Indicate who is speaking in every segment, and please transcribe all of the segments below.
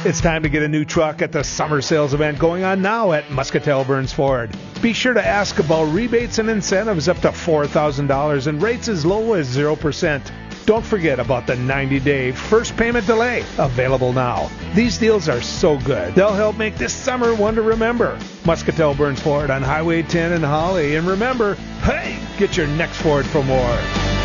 Speaker 1: It's time to get a new truck at the summer sales event going on now at Muscatel Burns Ford. Be sure to ask about rebates and incentives up to $4,000 and rates as low as 0%. Don't forget about the 90-day first payment delay, available now. These deals are so good, they'll help make this summer one to remember. Muscatel Burns Ford on Highway 10 in Holly. And remember, hey, get your next Ford for more.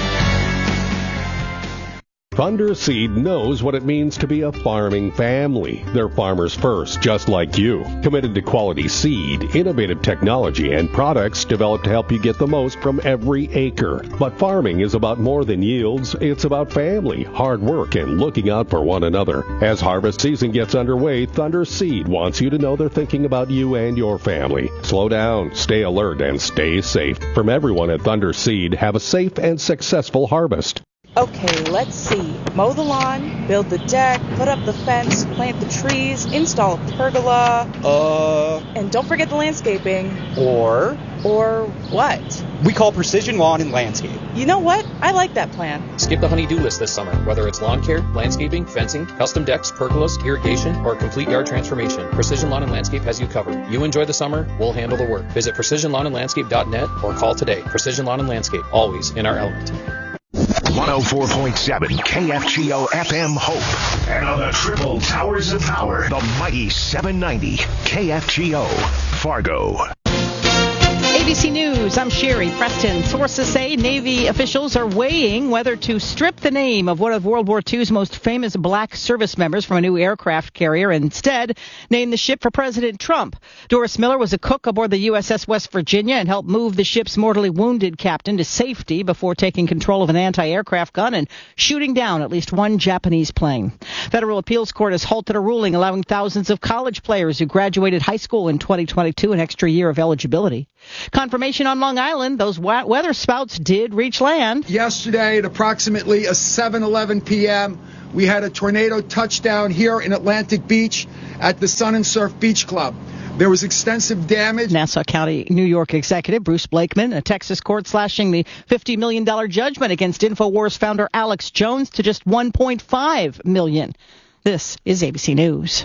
Speaker 2: Thunder Seed knows what it means to be a farming family. They're farmers first, just like you. Committed to quality seed, innovative technology, and products developed to help you get the most from every acre. But farming is about more than yields. It's about family, hard work, and looking out for one another. As harvest season gets underway, Thunder Seed wants you to know they're thinking about you and your family. Slow down, stay alert, and stay safe. From everyone at Thunder Seed, have a safe and successful harvest.
Speaker 3: Okay, let's see. Mow the lawn, build the deck, put up the fence, plant the trees, install a pergola. And don't forget the landscaping.
Speaker 4: Or
Speaker 3: what?
Speaker 4: We call Precision Lawn and Landscape.
Speaker 3: You know what? I like that plan.
Speaker 5: Skip the honey-do list this summer. Whether it's lawn care, landscaping, fencing, custom decks, pergolas, irrigation, or complete yard transformation, Precision Lawn and Landscape has you covered. You enjoy the summer, we'll handle the work. Visit precisionlawnandlandscape.net or call today. Precision Lawn and Landscape, always in our element.
Speaker 6: 104.7 KFGO FM Hope. And on the triple towers of power, the mighty 790 KFGO Fargo.
Speaker 7: ABC News, I'm Sherry Preston. Sources say Navy officials are weighing whether to strip the name of one of World War II's most famous black service members from a new aircraft carrier and instead name the ship for President Trump. Doris Miller was a cook aboard the USS West Virginia and helped move the ship's mortally wounded captain to safety before taking control of an anti-aircraft gun and shooting down at least one Japanese plane. Federal appeals court has halted a ruling allowing thousands of college players who graduated high school in 2022 an extra year of eligibility. Confirmation on Long Island, those weather spouts did reach land.
Speaker 8: Yesterday at approximately 7:11 p.m., we had a tornado touchdown here in Atlantic Beach at the Sun and Surf Beach Club. There was extensive damage.
Speaker 7: Nassau County, New York executive Bruce Blakeman, a Texas court slashing the $50 million judgment against InfoWars founder Alex Jones to just $1.5 million. This is ABC News.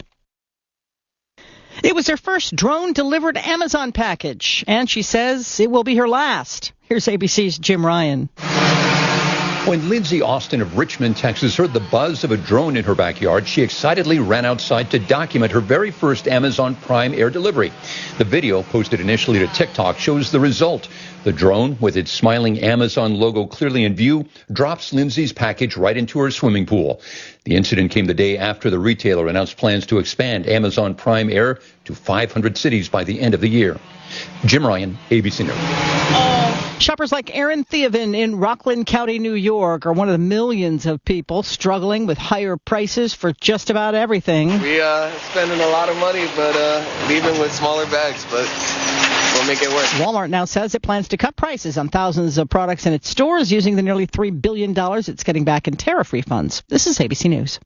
Speaker 7: It was her first drone-delivered Amazon package, and she says it will be her last. Here's ABC's Jim Ryan.
Speaker 9: When Lindsay Austin of Richmond, Texas, heard the buzz of a drone in her backyard, she excitedly ran outside to document her very first Amazon Prime Air delivery. The video, posted initially to TikTok, shows the result. The drone, with its smiling Amazon logo clearly in view, drops Lindsay's package right into her swimming pool. The incident came the day after the retailer announced plans to expand Amazon Prime Air to 500 cities by the end of the year. Jim Ryan, ABC News.
Speaker 7: Shoppers like Aaron Theoven in Rockland County, New York, are one of the millions of people struggling with higher prices for just about everything.
Speaker 10: We spending a lot of money, but leaving with smaller bags, but we'll make it work.
Speaker 7: Walmart now says it plans to cut prices on thousands of products in its stores using the nearly $3 billion it's getting back in tariff refunds. This is ABC News.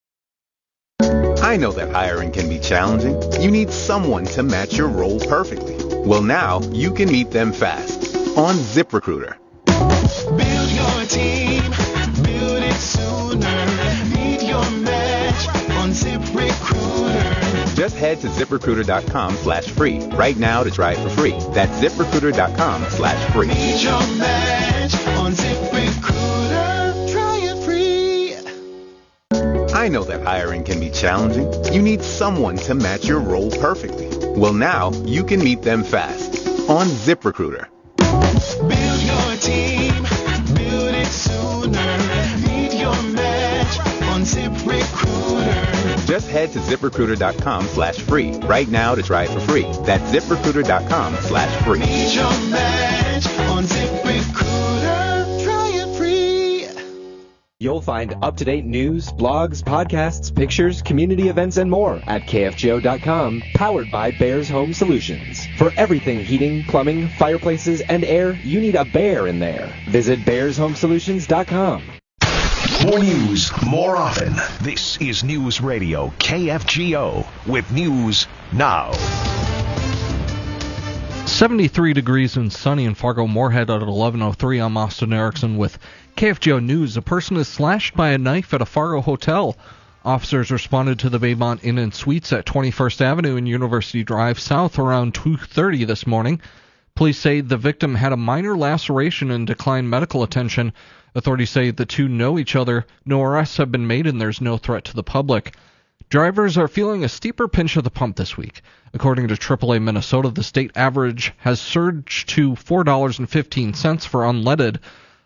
Speaker 11: I know that hiring can be challenging. You need someone to match your role perfectly. Well, now you can meet them fast on ZipRecruiter.
Speaker 12: Build your team, build it sooner. Meet your match on ZipRecruiter.
Speaker 11: Just head to ZipRecruiter.com/free right now to try it for free. That's ZipRecruiter.com/free.
Speaker 12: Meet your match on ZipRecruiter. Try it free.
Speaker 11: I know that hiring can be challenging. You need someone to match your role perfectly. Well, now you can meet them fast on ZipRecruiter.
Speaker 12: Build your team, build it sooner. Meet your match on ZipRecruiter.
Speaker 11: Just head to ZipRecruiter.com/free right now to try it for free. That's ZipRecruiter.com/free.
Speaker 12: Meet your match on ZipRecruiter. Try it free.
Speaker 13: You'll find up-to-date news, blogs, podcasts, pictures, community events, and more at KFGO.com, powered by Bears Home Solutions. For everything heating, plumbing, fireplaces, and air, you need a bear in there. Visit BearsHomeSolutions.com.
Speaker 6: More news, more often. This is News Radio KFGO with News Now.
Speaker 14: 73 degrees and sunny in Fargo Moorhead at 11:03. I'm Austin Erickson with KFGO News. A person is slashed by a knife at a Fargo hotel. Officers responded to the Baymont Inn and Suites at 21st Avenue and University Drive South around 2:30 this morning. Police say the victim had a minor laceration and declined medical attention. Authorities say the two know each other. No arrests have been made and there's no threat to the public. Drivers are feeling a steeper pinch at the pump this week. According to AAA Minnesota, the state average has surged to $4.15 for unleaded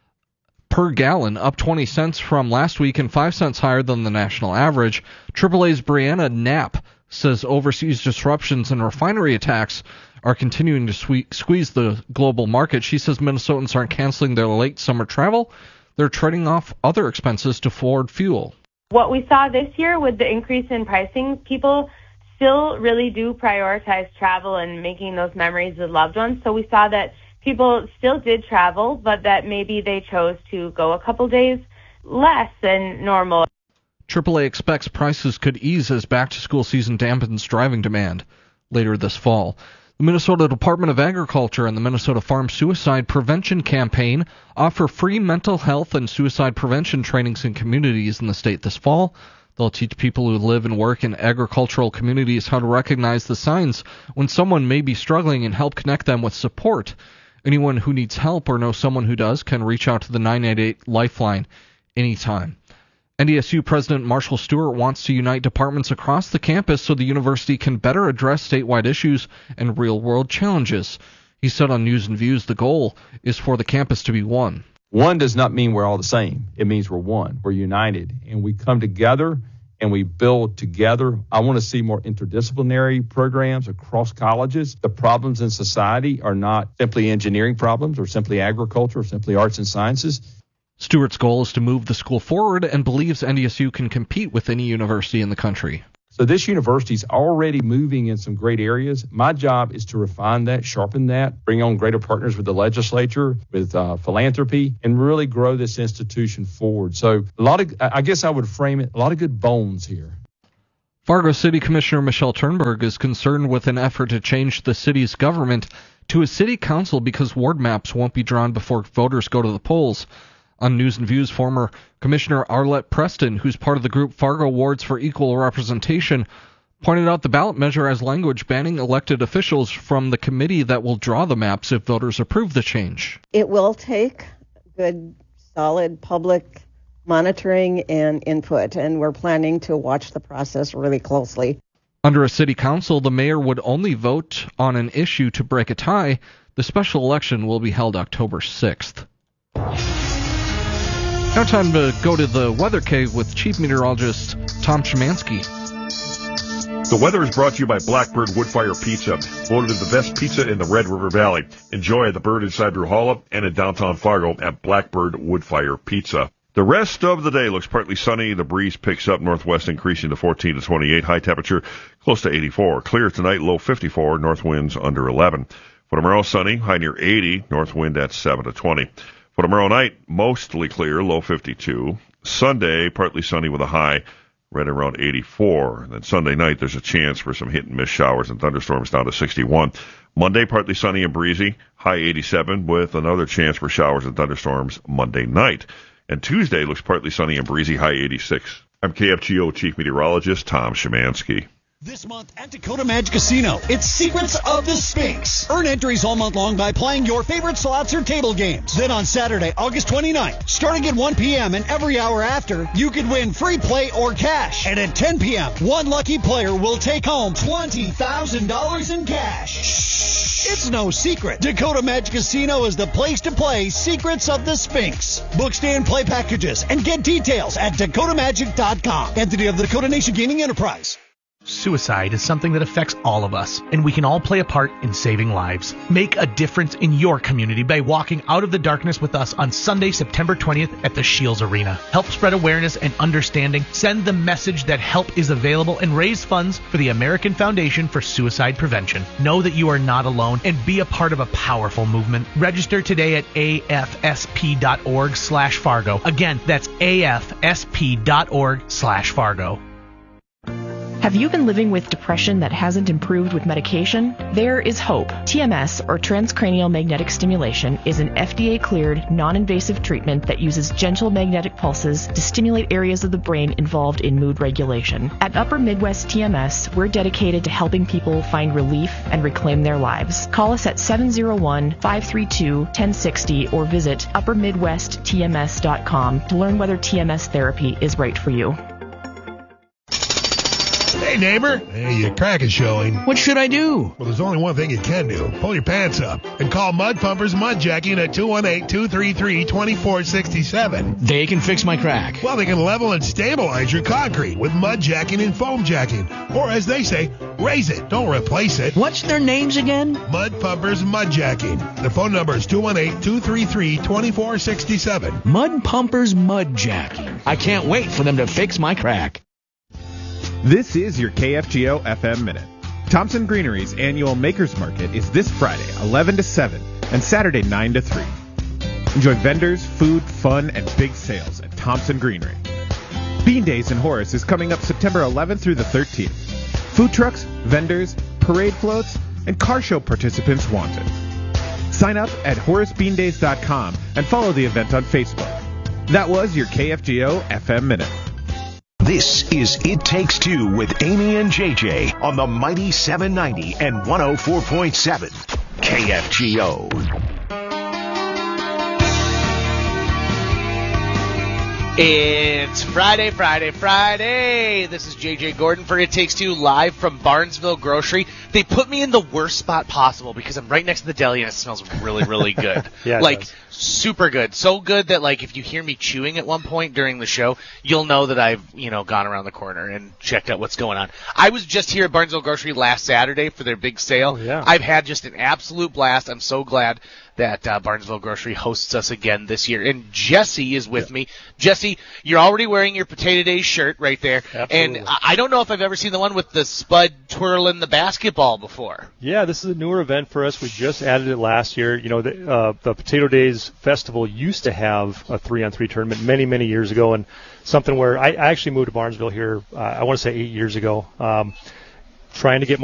Speaker 14: per gallon, up 20 cents from last week and 5 cents higher than the national average. AAA's Brianna Knapp says overseas disruptions and refinery attacks are continuing to squeeze the global market. She says Minnesotans aren't canceling their late summer travel. They're trading off other expenses to afford fuel.
Speaker 15: What we saw this year with the increase in pricing, people still really do prioritize travel and making those memories with loved ones. So we saw that people still did travel, but that maybe they chose to go a couple days less than normal.
Speaker 14: AAA expects prices could ease as back-to-school season dampens driving demand later this fall. The Minnesota Department of Agriculture and the Minnesota Farm Suicide Prevention Campaign offer free mental health and suicide prevention trainings in communities in the state this fall. They'll teach people who live and work in agricultural communities how to recognize the signs when someone may be struggling and help connect them with support. Anyone who needs help or knows someone who does can reach out to the 988 Lifeline anytime. NDSU President Marshall Stewart wants to unite departments across the campus so the university can better address statewide issues and real-world challenges. He said on News and Views the goal is for the campus to be one.
Speaker 16: One does not mean we're all the same. It means we're one. We're united. And we come together and we build together. I want to see more interdisciplinary programs across colleges. The problems in society are not simply engineering problems or simply agriculture or simply arts and sciences.
Speaker 14: Stewart's goal is to move the school forward and believes NDSU can compete with any university in the country.
Speaker 16: So this university is already moving in some great areas. My job is to refine that, sharpen that, bring on greater partners with the legislature, with philanthropy, and really grow this institution forward. So I guess I would frame it, a lot of good bones here.
Speaker 14: Fargo City Commissioner Michelle Turnberg is concerned with an effort to change the city's government to a city council because ward maps won't be drawn before voters go to the polls. On News and Views, former Commissioner Arlette Preston, who's part of the group Fargo Wards for Equal Representation, pointed out the ballot measure has language banning elected officials from the committee that will draw the maps if voters approve the change.
Speaker 17: It will take good, solid public monitoring and input, and we're planning to watch the process really closely.
Speaker 14: Under a city council, the mayor would only vote on an issue to break a tie. The special election will be held October 6th. Now time to go to the Weather Cave with Chief Meteorologist Tom Szymanski.
Speaker 18: The weather is brought to you by Blackbird Woodfire Pizza, voted the best pizza in the Red River Valley. Enjoy at the Bird inside Ruhala and in downtown Fargo at Blackbird Woodfire Pizza. The rest of the day looks partly sunny. The breeze picks up northwest, increasing to 14 to 28. High temperature close to 84. Clear tonight, low 54. North winds under 11. For tomorrow, sunny, high near 80. North wind at 7 to 20. For tomorrow night, mostly clear, low 52. Sunday, partly sunny with a high right around 84. And then Sunday night, there's a chance for some hit-and-miss showers and thunderstorms down to 61. Monday, partly sunny and breezy, high 87, with another chance for showers and thunderstorms Monday night. And Tuesday looks partly sunny and breezy, high 86. I'm KFGO Chief Meteorologist Tom Szymanski.
Speaker 19: This month at Dakota Magic Casino, it's Secrets of the Sphinx. Earn entries all month long by playing your favorite slots or table games. Then on Saturday, August 29th, starting at 1 p.m. and every hour after, you could win free play or cash. And at 10 p.m., one lucky player will take home $20,000 in cash. Shh, it's no secret. Dakota Magic Casino is the place to play Secrets of the Sphinx. Book stay and play packages and get details at DakotaMagic.com. Entity of the Dakota Nation Gaming Enterprise.
Speaker 20: Suicide is something that affects all of us, and we can all play a part in saving lives. Make a difference in your community by walking out of the darkness with us on Sunday, September 20th at the Shields Arena. Help spread awareness and understanding, send the message that help is available, and raise funds for the American Foundation for Suicide Prevention. Know that you are not alone and be a part of a powerful movement. Register today at afsp.org/Fargo. Again, that's afsp.org/Fargo.
Speaker 21: Have you been living with depression that hasn't improved with medication? There is hope. TMS, or transcranial magnetic stimulation, is an FDA-cleared, non-invasive treatment that uses gentle magnetic pulses to stimulate areas of the brain involved in mood regulation. At Upper Midwest TMS, we're dedicated to helping people find relief and reclaim their lives. Call us at 701-532-1060 or visit uppermidwesttms.com to learn whether TMS therapy is right for you.
Speaker 22: Hey, neighbor. Hey, your crack is showing.
Speaker 23: What should I do?
Speaker 22: Well, there's only one thing you can do. Pull your pants up and call Mud Pumpers Mud Jacking at 218-233-2467.
Speaker 23: They can fix my crack.
Speaker 22: Well, they can level and stabilize your concrete with mud jacking and foam jacking. Or, as they say, raise it. Don't replace it.
Speaker 23: What's their names again?
Speaker 22: Mud Pumpers Mud Jacking. Their phone number is 218-233-2467.
Speaker 23: Mud Pumpers Mud Jacking. I can't wait for them to fix my crack.
Speaker 24: This is your KFGO FM Minute. Thompson Greenery's annual Makers Market is this Friday, 11 to 7, and Saturday, 9 to 3. Enjoy vendors, food, fun, and big sales at Thompson Greenery. Bean Days in Horace is coming up September 11th through the 13th. Food trucks, vendors, parade floats, and car show participants wanted. Sign up at HoraceBeanDays.com and follow the event on Facebook. That was your KFGO FM Minute.
Speaker 6: This is It Takes Two with Amy and JJ on the Mighty 790 and 104.7 KFGO.
Speaker 25: It's Friday. This is JJ Gordon for It Takes Two live from Barnesville Grocery. They put me in the worst spot possible because I'm right next to the deli and it smells really, really good.
Speaker 26: Yeah,
Speaker 25: like, super good. So good that, like, if you hear me chewing at one point during the show, you'll know that I've, gone around the corner and checked out what's going on. I was just here at Barnesville Grocery last Saturday for their big sale.
Speaker 26: Oh, yeah.
Speaker 25: I've had just an absolute blast. I'm so glad that Barnesville Grocery hosts us again this year. And Jesse is with me. Jesse, you're already wearing your Potato Days shirt right there.
Speaker 26: Absolutely.
Speaker 25: And I don't know if I've ever seen the one with the spud twirling the basketball before.
Speaker 26: Yeah, this is a newer event for us. We just added it last year. The Potato Days Festival used to have a 3-on-3 tournament many, many years ago, and something where I actually moved to Barnesville here, I want to say 8 years ago, trying to get